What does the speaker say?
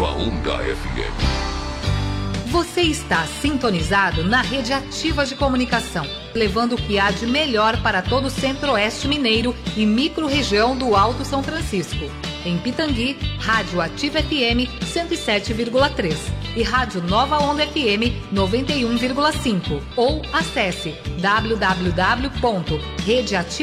Nova Onda FM. Você está sintonizado na Rede Ativa de Comunicação, levando o que há de melhor para todo o Centro-Oeste Mineiro e micro-região do Alto São Francisco. Em Pitangui, Rádio Ativa FM 107,3 e Rádio Nova Onda FM 91,5. Ou acesse www.redeativa.com.br.